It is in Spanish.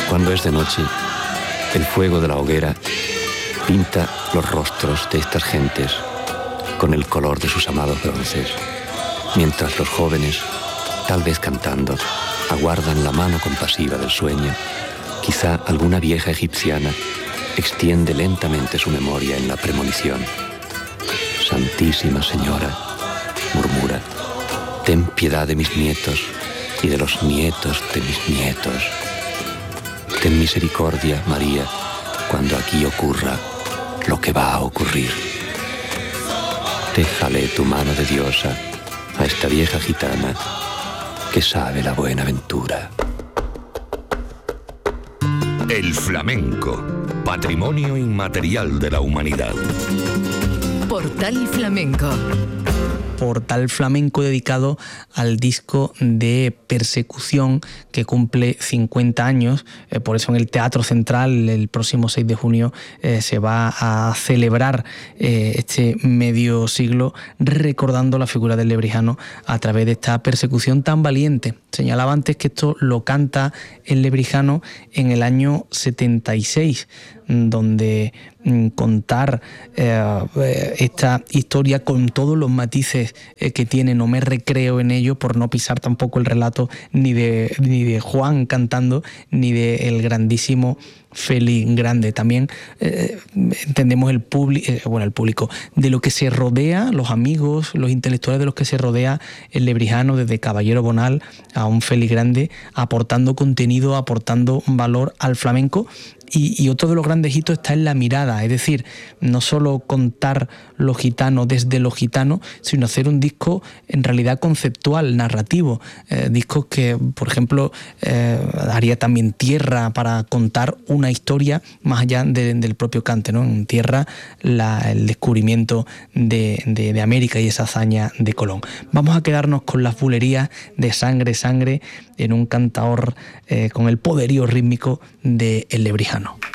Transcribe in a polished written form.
Cuando es de noche, el fuego de la hoguera pinta los rostros de estas gentes con el color de sus amados bronces, mientras los jóvenes, tal vez cantando, aguardan la mano compasiva del sueño. Quizá alguna vieja egipciana extiende lentamente su memoria en la premonición. Santísima Señora, murmura, ten piedad de mis nietos y de los nietos de mis nietos. Ten misericordia, María, cuando aquí ocurra lo que va a ocurrir. Déjale tu mano de diosa a esta vieja gitana que sabe la buena ventura. El flamenco, patrimonio inmaterial de la humanidad. Portal Flamenco. Portal Flamenco dedicado al disco de Persecución, que cumple 50 años. Por eso en el Teatro Central el próximo 6 de junio se va a celebrar este medio siglo recordando la figura del lebrijano a través de esta persecución tan valiente. Señalaba antes que esto lo canta el lebrijano en el año 76, donde contar esta historia con todos los matices que tiene, no me recreo en ello por no pisar tampoco el relato ni de Juan cantando ni de el grandísimo Félix Grande. También entendemos el público, de lo que se rodea, los amigos, los intelectuales de los que se rodea el lebrijano, desde Caballero Bonal a un Félix Grande, aportando contenido, aportando valor al flamenco. Y otro de los grandes hitos está en la mirada, es decir, no solo contar lo gitano desde lo gitano, sino hacer un disco en realidad conceptual, narrativo, discos que, por ejemplo, haría también Tierra para contar una historia más allá del propio cante, ¿no? En Tierra, el descubrimiento de América y esa hazaña de Colón. Vamos a quedarnos con las bulerías de Sangre, Sangre, en un cantaor con el poderío rítmico de El Lebrijano.